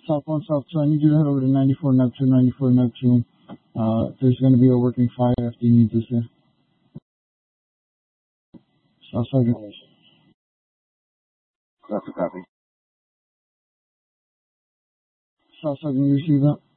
Southbound South 2, I need you to head over to 94 Neptune, 94 Neptune. There's going to be a working fire if you need this here. South Sergeant. Copy. South Sergeant, you receive that?